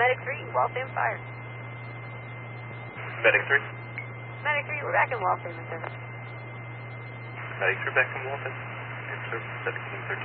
Medic 3, Waltham Fire. Medic 3? Medic 3, we're back in Waltham, sir. Medic 3 back in Waltham. Answer 1713.